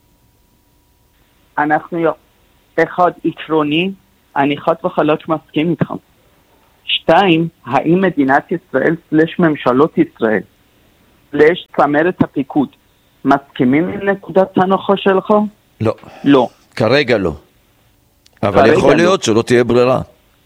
אנחנו, אחד, עקרוני, אני חד וחלק מסכים איתך. 2, האם מדינת ישראל סלש ממשלות ישראל צמרת הפיקוד, מסכימים עם נקודת הנחה שלך? לא. לא. כרגע לא. אבל יכול להיות שלא תהיה ברירה.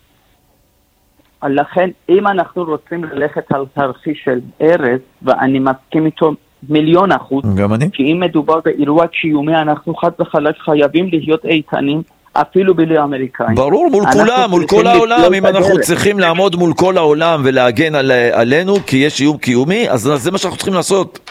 לכן, אם אנחנו רוצים ללכת על תרחיש של ארז, ואני מסכים איתו 1,000,000%, גם אני. כי אם מדובר באירוע קיומי, אנחנו חד וחלק חייבים להיות איתנים, אפילו בלי האמריקאים. ברור, מול כולם, מול כל העולם, אם אנחנו צריכים לעמוד מול כל העולם ולהגן עלינו, כי יש איום קיומי, אז זה מה שאנחנו צריכים לעשות.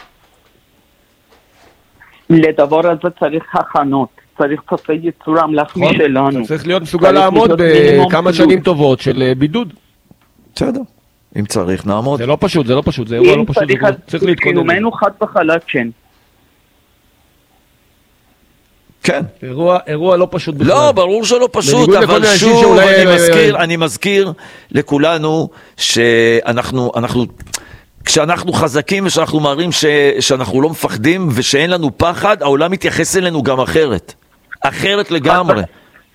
לדבר הזה צריך הכנות, צריך תוצאי ייצור המלאך משלנו. צריך להיות מסוגל לעמוד בכמה שנים טובות של בידוד. בסדר, אם צריך נעמוד. זה לא פשוט, זה אירוע לא פשוט, צריך להתכונן. קיומנו חד וחלק כן. כן. אירוע לא פשוט בכלל. לא, ברור שלא פשוט, אבל שוב, אני מזכיר לכולנו שאנחנו, כשאנחנו חזקים ושאנחנו מראים שאנחנו לא מפחדים ושאין לנו פחד, העולם מתייחס אלינו גם אחרת לגמרי.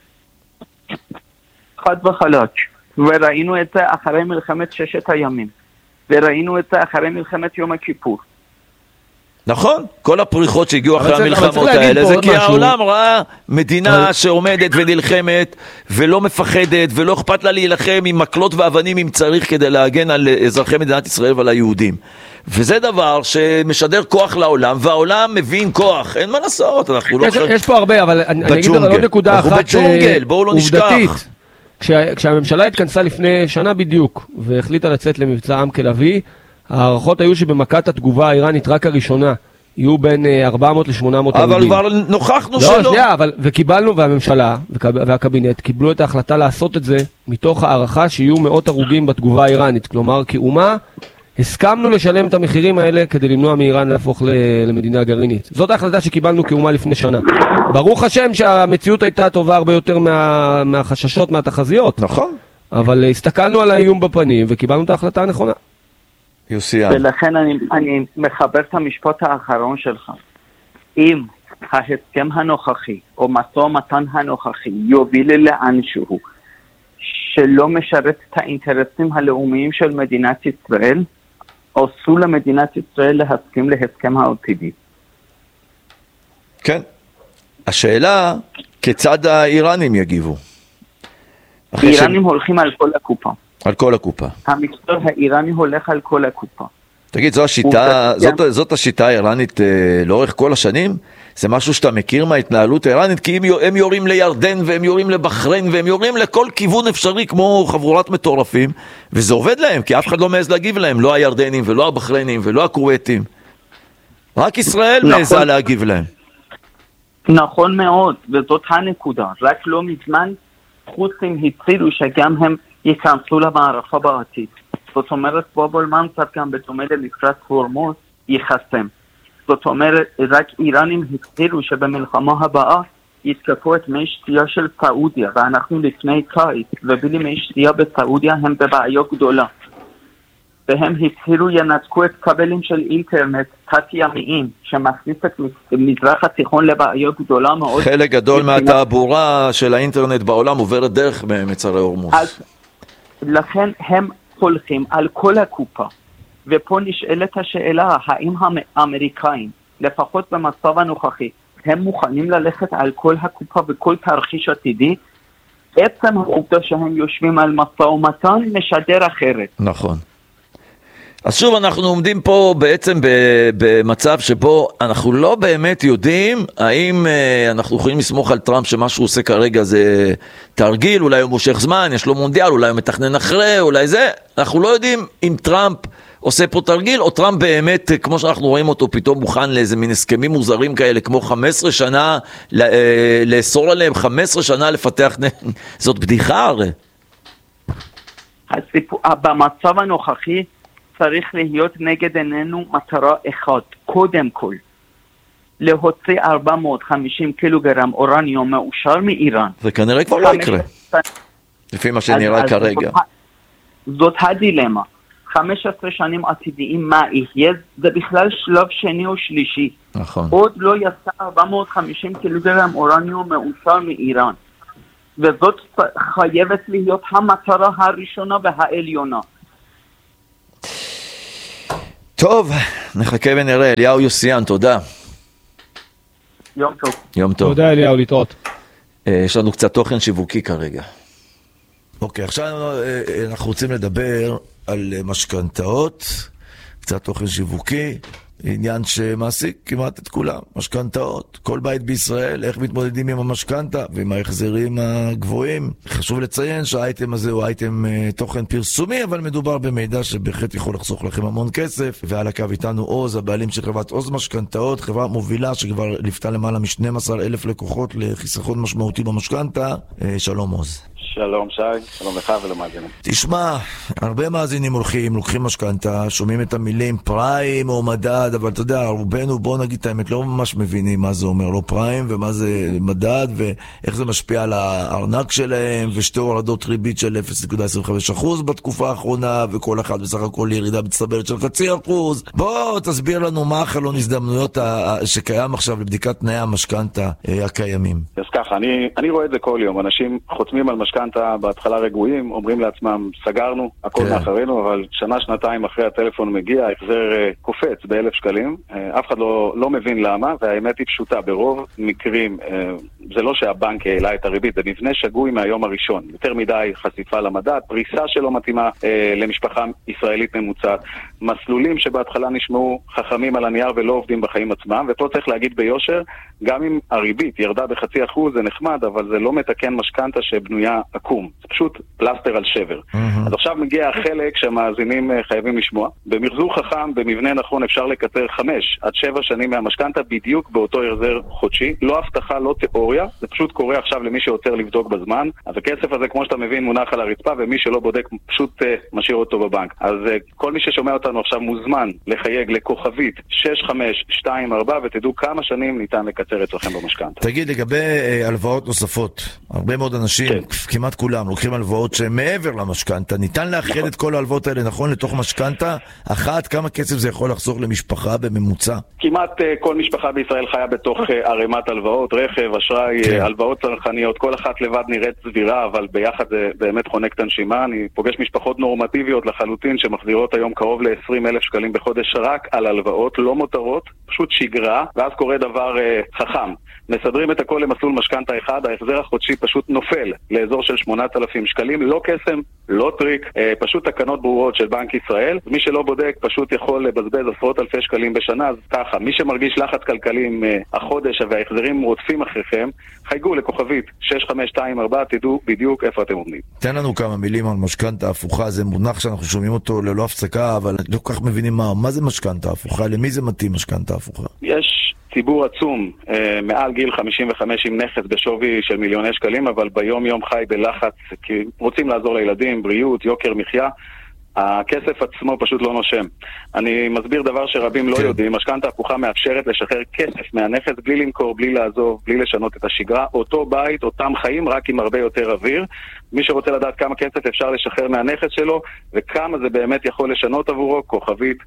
חד וחלק. וראינו את זה אחרי מלחמת 6 הימים. וראינו את זה אחרי מלחמת יום הכיפור. נכון, כל הפריחות שהגיעו אחרי המלחמות האלה, זה כי העולם ראה מדינה שעומדת ונלחמת ולא מפחדת ולא אכפת לה להילחם עם מקלות ואבנים אם צריך כדי להגן על אזרחי מדינת ישראל ועל היהודים. וזה דבר שמשדר כוח לעולם, והעולם מבין כוח, אין מה לעשות, אנחנו לא... יש פה הרבה, אבל אני אגיד על עוד נקודה אחת עובדתית. כשהממשלה התכנסה לפני שנה בדיוק והחליטה לצאת למבצע עם כלבי, ההערכות היו שבמכת התגובה האיראנית רק הראשונה יהיו בין 400 ל-800 הרוגים. אבל כבר נוכחנו שלא. לא, שנייה, וקיבלנו, והממשלה והקבינט קיבלו את ההחלטה לעשות את זה מתוך הערכה שיהיו מאות הרוגים בתגובה האיראנית. כלומר, כאומה, הסכמנו לשלם את המחירים האלה כדי למנוע מאיראן להפוך למדינה גרעינית. זאת ההחלטה שקיבלנו כאומה לפני שנה. ברוך השם שהמציאות הייתה טובה הרבה יותר מהחששות, מהתחזיות. נכון. אבל הסתכלנו על האיום בפנים וקיבלנו את ההחלטה הנכונה. ולכן אני מחבר את המשפט האחרון שלך. אם ההסכם הנוכחי או משא ומתן הנוכחי יוביל לאנשהו שלא משרת את האינטרסים הלאומיים של מדינת ישראל, אסור למדינת ישראל להסכים להסכם העתידי. כן. השאלה, כיצד האיראנים יגיבו? האיראנים הולכים על כל הקופה. על כל הקופה. המשטר האיראני הולך על כל הקופה. תגיד, זאת השיטה האיראנית לאורך כל השנים? זה משהו שאתה מכיר מההתנהלות האיראנית? כי הם יורים לירדן והם יורים לבחריין והם יורים לכל כיוון אפשרי כמו חבורת מטורפים, וזה עובד להם, כי אף אחד לא מעז להגיב להם, לא הירדנים ולא הבחריינים ולא הכווייתים. רק ישראל מעזה להגיב להם. נכון מאוד, וזאת הנקודה. רק לא מזמן חות'ים הצהירו שגם הם ייכנסו למערכה בעתיד. זאת אומרת, בובולמן קצת גם בדומה למפרץ הורמוז ייחסם. זאת אומרת, רק איראנים הצהירו שבמלחמה הבאה יתקפו את מי שתייה של סעודיה, ואנחנו לפני קיץ, ובלי מי שתייה בסעודיה הם בבעיה גדולה. והם הצהירו ינתקו את כבלים של אינטרנט תת-ימיים, שמכניס את מזרח התיכון לבעיה גדולה מאוד. חלק גדול מהתעבורה של האינטרנט בעולם עוברת דרך מצרי הורמוז. אז לכן הם הולכים על כל הקופה. ופה נשאלת השאלה, האם האמריקאים, לפחות במצב הנוכחי, הם מוכנים ללכת על כל הקופה וכל תרחיש עתידי? עצם העובדה שהם יושבים על משא ומתן משדר אחרת. נכון. אז שוב אנחנו עומדים פה בעצם במצב שבו אנחנו לא באמת יודעים האם אנחנו יכולים לסמוך על טראמפ שמה שהוא עושה כרגע זה תרגיל, אולי הוא מושך זמן, יש לו מונדיאל, אולי הוא מתכנן אחרי, אולי זה, אנחנו לא יודעים אם טראמפ עושה פה תרגיל, או טראמפ באמת, כמו שאנחנו רואים אותו, פתאום מוכן לאיזה מין הסכמים מוזרים כאלה, כמו 15 שנה, לאסור עליהם 15 שנה לפתח, זאת בדיחה הרי. במצב הנוכחי, צריך להיות נגד עינינו מטרה אחת, קודם כל, להוציא 450 קילוגרם אורניום מאושר מאיראן. זה כנראה כבר לא יקרה, לפי מה שנראה כרגע. זאת הדילמה. 15 שנים עתידיים מה יהיה, זה בכלל שלב שני או שלישי. נכון. עוד לא יצא 450 קילוגרם אורניום מאושר מאיראן. וזאת חייבת להיות המטרה הראשונה והעליונה. טוב, נחכה ונראה. אליהו יוסיאן, תודה. יום טוב. יום טוב. תודה אליהו, להתראות. יש לנו קצת תוכן שיווקי כרגע. אוקיי, עכשיו אנחנו רוצים לדבר על משכנתאות, קצת תוכן שיווקי, עניין שמעסיק כמעט את כולם, משכנתאות, כל בית בישראל, איך מתמודדים עם המשכנתה ועם ההחזרים הגבוהים. חשוב לציין שהאייטם הזה הוא אייטם תוכן פרסומי, אבל מדובר במידע שבהחלט יכול לחסוך לכם המון כסף. ועל הקו איתנו עוז, הבעלים של חברת עוז משכנתאות, חברה מובילה שכבר לפתה למעלה מ-12,000 לקוחות לחיסכון משמעותי במשכנתה. שלום עוז. שלום שי, שלום לך ולמאזינים. תשמע, הרבה מאזינים לוקחים משכנתה, שומעים את המילים פריים או מדד, אבל אתה יודע, רובנו, בוא נגיד את האמת, לא ממש מבינים מה זה אומר, לא פריים ומה זה מדד ואיך זה משפיע על הארנק שלהם, ושתי הורדות ריבית של 0.25% בתקופה האחרונה, וכל אחד בסך הכל ירידה מצטברת של 0.5%. בוא תסביר לנו מה החלון הזדמנויות שקיים עכשיו לבדיקת תנאי המשכנתה הקיימים. אז ככה, אני רואה את זה כל יום, אנשים חותמים על משכנתה בהתחלה רגועים, אומרים לעצמם סגרנו, הכל מאחרינו, אבל שנה שנתיים אחרי הטלפון מגיע, החזר קופץ ב1,000 שקלים, אף אחד לא מבין למה, והאמת היא פשוטה, ברוב מקרים זה לא שהבנק העלה את הריבית, זה מבנה שגוי מהיום הראשון, יותר מדי חשיפה למדד, פריסה שלא מתאימה למשפחה ישראלית ממוצעת, מסלולים שבהתחלה נשמעו חכמים על הנייר ולא עובדים בחיים עצמם, ופה צריך להגיד ביושר, גם אם הריבית ירדה ב0.5% זה נחמד, אבל זה לא מתקן משכנתה שבנויה עקום, זה פשוט פלסטר על שבר. אז עכשיו מגיע החלק שהמאזינים חייבים לשמוע, במחזור חכם, במבנה נכון אפשר לקצר 5 עד 7 שנים מהמשכנתה בדיוק באותו החזר חודשי, לא הבטחה, לא תיאוריה, זה פשוט קורה עכשיו למי שעוצר לבדוק בזמן, אז הכסף הזה כמו שאתה מבין מונח על הרצפה, ומי שלא בודק פשוט משאיר אותו בבנק. אז כל מי ששומע אותנו עכשיו מוזמן לחייג לכוכבית 6524 ותדעו כמה שנים ניתן לקצר אצלכם במשכנתה. תגיד, לגבי הלוואות נוספות, הרבה מאוד אנשים, כמעט כולם, לוקחים הלוואות שמעבר למשכנתה, ניתן לאחד את כל ההלוואות האלה נכון לתוך משכנתה אחת, כמה כסף זה יכול לחסוך למשפחה בממוצע? כמעט כל משפחה בישראל חיה בתוך ערימת הלוואות, רכב, אשראי, הלוואות צרכניות, כל אחת לבד נראית סבירה, אבל ביחד זה באמת חונק את הנשימה. אני פוגש משפחות נורמטיביות לחלוטין שמחזירות היום קרוב ל20,000 שקלים בחודש רק על הלוואות, לא מותרות, פשוט שגרה, ואז קורה דבר חכם. מסדרים את הכל למסלול משכנתה אחד, ההחזר החודשי פשוט נופל לאזור של 8,000 שקלים, לא קסם, לא טריק, פשוט תקנות ברורות של בנק ישראל. מי שלא בודק פשוט יכול לבזבז עשרות אלפי שקלים בשנה, אז ככה, מי שמרגיש לחץ כלכלי עם החודש וההחזרים רודפים אחריכם, חייגו לכוכבית 6524, תדעו בדיוק איפה אתם עומדים. תן לנו כמה מילים על משכנתה הפוכה, זה מונח שאנחנו שומעים אותו ללא הפסקה, אבל לא כל כך מבינים מה זה משכנתה הפוכה, למי זה מתאים משכנתה הפוכה? יש ציבור עצום מעל גיל 55 עם נכס בשווי של מיליוני שקלים, אבל ביום יום חי בלחץ, כי רוצים לעזור לילדים, בריאות, יוקר מחיה, הכסף עצמו פשוט לא נושם. אני מסביר דבר שרבים לא יודעים, משכנתה הפוכה מאפשרת לשחרר כסף מהנכס בלי למכור, בלי לעזוב, בלי לשנות את השגרה, אותו בית, אותם חיים, רק עם הרבה יותר אוויר. מי שרוצה לדעת כמה כסף אפשר לשחרר מהנכס שלו, וכמה זה באמת יכול לשנות עבורו, כוכבית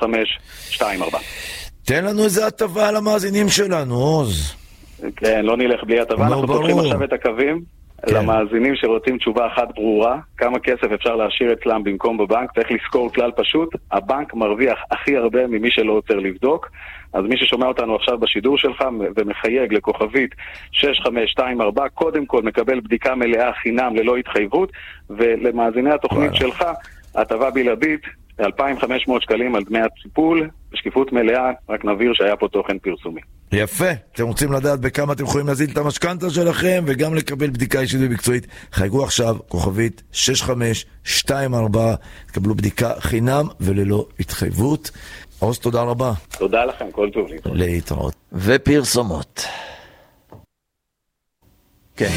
6524. תן לנו איזה הטבה על המאזינים שלנו, עוז. כן, לא נלך בלי הטבה, אנחנו פותחים עכשיו את הקווים. למאזינים שרוצים תשובה אחת ברורה, כמה כסף אפשר להשאיר אצלם במקום בבנק, צריך לזכור כלל פשוט, הבנק מרוויח הכי הרבה ממי שלא עוצר לבדוק, אז מי ששומע אותנו עכשיו בשידור שלך ומחייג לכוכבית 6524, קודם כל מקבל בדיקה מלאה חינם ללא התחייבות, ולמאזיני התוכנית שלך, הטבה בלעדית, 2,500 שקלים על דמי הטיפול, בשקיפות מלאה, רק נבהיר שהיה פה תוכן פרסומי. יפה, אתם רוצים לדעת בכמה אתם יכולים להזיל את המשכנתה שלכם וגם לקבל בדיקה אישית ומקצועית, חייגו עכשיו, כוכבית 6524, תקבלו בדיקה חינם וללא התחייבות. עוז, תודה רבה. תודה לכם, כל טוב. להתראות. ופרסומות. כן.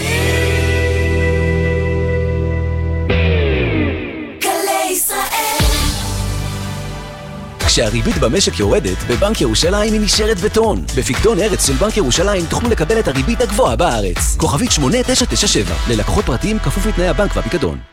כשהריבית במשק יורדת, בבנק ירושלים היא נשארת בטון. בפיקדון ארץ של בנק ירושלים תוכלו לקבל את הריבית הגבוהה בארץ. כוכבית 8997, ללקוחות פרטיים כפוף לתנאי הבנק והפיקדון.